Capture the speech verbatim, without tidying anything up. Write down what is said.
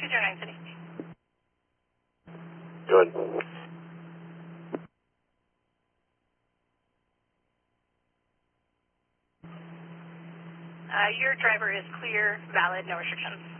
two zero nine City. Good. Uh, your driver is clear, valid, no restrictions.